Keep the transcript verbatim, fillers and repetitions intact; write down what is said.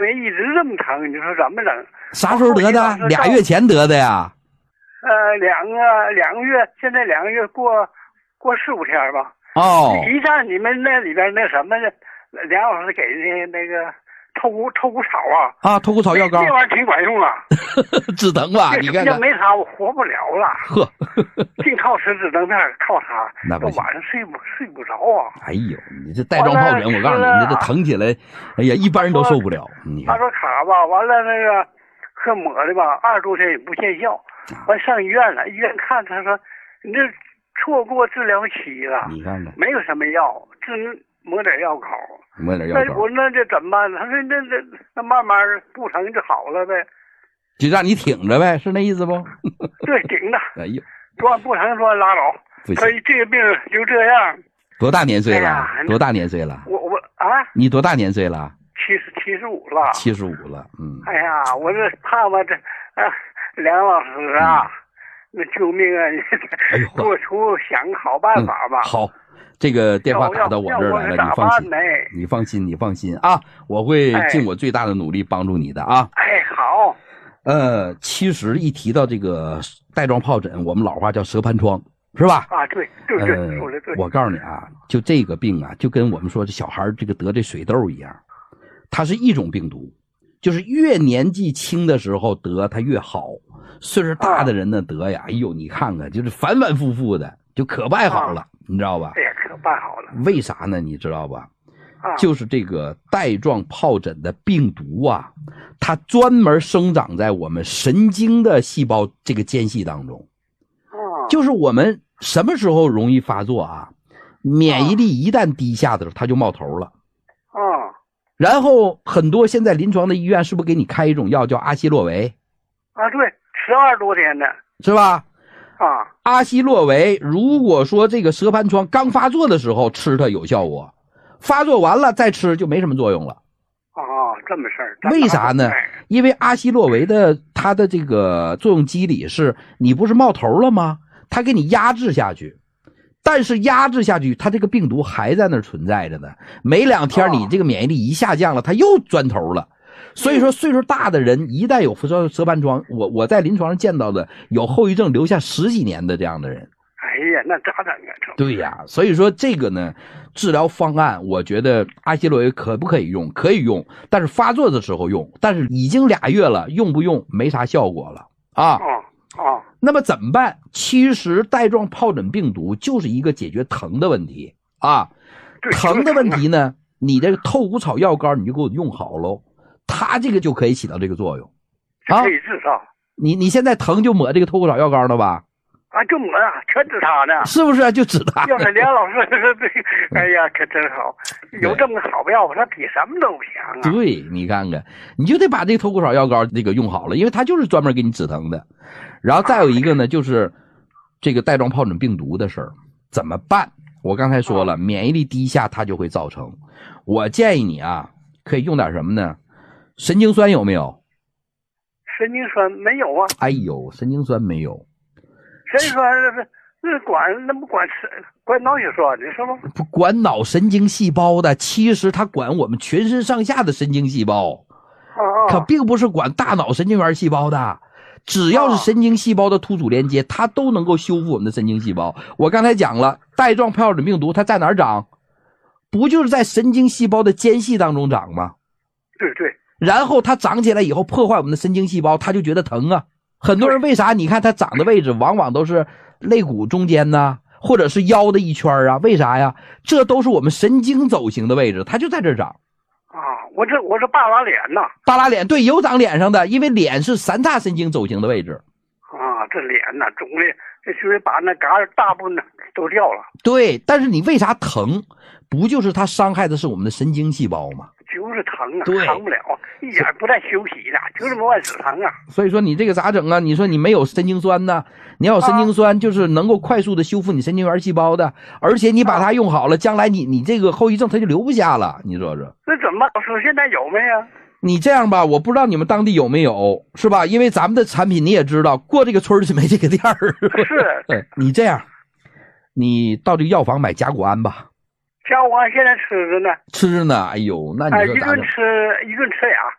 为一直这么疼，你说怎么整？ 啥时候得的？俩月前得的呀？ 呃，两个两个月，现在两个月过过十五天吧。 哦。 一站你们那里边那什么的，梁老师给那那个透骨透骨草啊。 啊，透骨草药膏。 这玩意儿挺管用啊。 止疼吧？你看看。 要没它我活不了了。 呵。 净靠吃止疼片，靠它。 那不晚上睡不睡不着啊。 哎呦，你这带状疱疹，我告诉你，你这疼起来，哎呀，一般人都受不了。你看。 他说卡吧，完了那个喝抹的吧，二十多天也不见效。完上医院了，医院看他说你这错过治疗期了， 你看看没有什么药，只能抹点药膏， 抹点药膏。 那我那这怎么办？他说那那那慢慢不疼就好了呗， 就让你挺着呗，是那意思不？ 对，挺着。 哎呦， 说不疼说拉倒，所以这个病就这样。 多大年岁了？ 哎、 多大年岁了？ 我我啊， 你多大年岁了？ 七十七十五了。 七十五了，嗯。 哎呀，我这盼望这啊。梁老师啊，嗯、那救命啊！你给我出想个好办法吧。 嗯、好，这个电话打到我这儿来了，你放心，你放心，你放心啊！我会尽我最大的努力帮助你的啊。 哎，好。 呃，其实一提到这个带状疱疹，我们老话叫舌盘疮，是吧？ 啊，对，对对， 呃、 说的对。 我告诉你啊，就这个病啊，就跟我们说这小孩这个得这水痘一样，它是一种病毒。就是越年纪轻的时候得它越好，岁数大的人呢得呀，哎呦，你看看，就是反反复复的，就可办好了，你知道吧？ 哎呀，可办好了。 为啥呢？你知道吧？就是这个带状疱疹的病毒啊，它专门生长在我们神经的细胞这个间隙当中。就是我们什么时候容易发作啊？免疫力一旦低下的时候，它就冒头了。然后很多现在临床的医院是不是给你开一种药叫阿昔洛韦？ 啊，对，吃二十多天的， 是吧？ 啊， 阿昔洛韦，如果说这个舌盘疮刚发作的时候吃它有效果，发作完了再吃就没什么作用了。 哦，这么事儿。 为啥呢？因为阿昔洛韦的它的这个作用机理是，你不是冒头了吗？它给你压制下去。但是压制下去，它这个病毒还在那儿存在着呢。没两天，你这个免疫力一下降了，它又钻头了。所以说，岁数大的人一旦有舌舌盘疮，我我在临床上见到的有后遗症留下十几年的这样的人。 哎呀，那咋整啊？ 对呀，所以说这个呢，治疗方案，我觉得阿昔洛韦可不可以用？可以用，但是发作的时候用。但是已经俩月了，用不用没啥效果了啊。 哦哦。 那么怎么办？其实带状疱疹病毒就是一个解决疼的问题啊。疼的问题呢，你这个透骨草药膏你就给我用好喽，它这个就可以起到这个作用啊。 可以治它。 你你现在疼就抹这个透骨草药膏了吧？ 啊，就抹啊，全治它呢。 是不是？就治它。 要是梁老师这，哎呀，可真好，有这么个好药，他比什么都强啊。 对，你看看，你就得把这个透骨草药膏这个用好了，因为它就是专门给你止疼的。然后再有一个呢，就是这个带状疱疹病毒的事儿怎么办？我刚才说了，免疫力低下它就会造成。我建议你啊，可以用点什么呢？神经酸有没有？ 神经酸没有啊。 哎呦，神经酸没有。 神经酸那是那管那不管管脑血栓，你说吗？ 不管脑神经细胞的，其实它管我们全身上下的神经细胞，可并不是管大脑神经元细胞的。只要是神经细胞的突触连接，它都能够修复我们的神经细胞。我刚才讲了，带状疱疹病毒它在哪儿长？不就是在神经细胞的间隙当中长吗？ 对对。 然后它长起来以后破坏我们的神经细胞，它就觉得疼啊。很多人为啥？你看它长的位置往往都是肋骨中间呐，或者是腰的一圈啊？为啥呀？这都是我们神经走形的位置，它就在这儿长。 啊，我这我这扒拉脸呐， 扒拉脸，对，有长脸上的，因为脸是三叉神经走形的位置。 啊，这脸呐肿的，这就是把那嘎大部分都掉了。 对，但是你为啥疼？不就是它伤害的是我们的神经细胞吗？ 就是疼啊， 对， 疼不了，一点不带休息的，就这么万死疼啊。 所以说你这个咋整啊？你说你没有神经酸呢？你要有神经酸，就是能够快速的修复你神经元细胞的，而且你把它用好了，将来你你这个后遗症它就留不下了。你说说， 那怎么办？说现在有没有？ 你这样吧，我不知道你们当地有没有，是吧？因为咱们的产品你也知道，过这个村就没这个店儿。 是， 对，你这样，你到这个药房买甲钴胺吧。 甲钴胺现在吃着呢， 吃着呢。哎呦，那你说一顿吃一顿吃俩。